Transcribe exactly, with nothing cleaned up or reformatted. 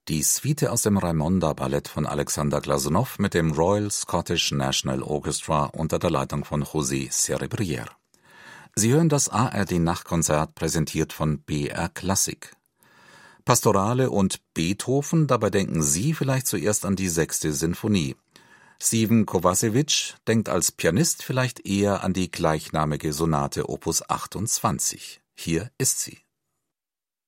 Die Suite aus dem Raimonda-Ballett von Alexander Glazunov mit dem Royal Scottish National Orchestra unter der Leitung von José Cerebrière. Sie hören das A R D-Nachtkonzert, präsentiert von B R Klassik. Pastorale und Beethoven, dabei denken Sie vielleicht zuerst an die sechste Sinfonie. Steven Kovacevic denkt als Pianist vielleicht eher an die gleichnamige Sonate Opus achtundzwanzig. Hier ist sie.